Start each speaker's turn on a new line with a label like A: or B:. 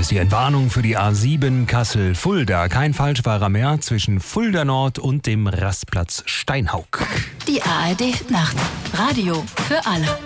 A: ist die Entwarnung für die A7 Kassel-Fulda. Kein Falschfahrer mehr zwischen Fulda Nord und dem Rastplatz Steinhaug.
B: Die ARD Nacht. Radio für alle.